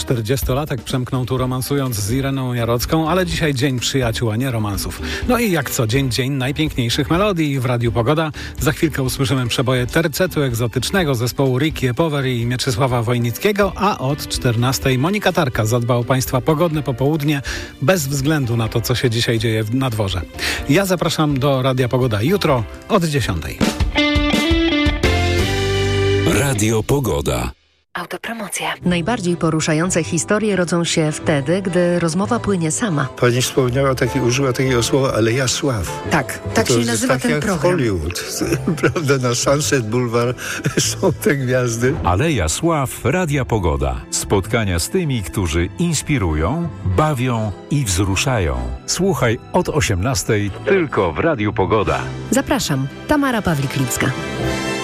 40-latek przemknął tu romansując z Ireną Jarocką, ale dzisiaj dzień przyjaciół, a nie romansów. No i jak co dzień najpiękniejszych melodii w Radiu Pogoda. Za chwilkę usłyszymy przeboje tercetu egzotycznego zespołu Ricky Epower i Mieczysława Wojnickiego, a od 14 Monika Tarka zadba o Państwa pogodne popołudnie bez względu na to, co się dzisiaj dzieje na dworze. Ja zapraszam do Radia Pogoda jutro od 10. Radio Pogoda. Autopromocja. Najbardziej poruszające historie rodzą się wtedy, gdy rozmowa płynie sama. Pani wspomniała, użyła takiego słowa, ale Jasław. Tak się nazywa tak ten jak program. Hollywood, prawda, na Sunset Boulevard są te gwiazdy. Aleja Sław, Radia Pogoda. Spotkania z tymi, którzy inspirują, bawią i wzruszają. Słuchaj od 18:00 tylko w Radiu Pogoda. Zapraszam, Tamara Pawlik-Lipska.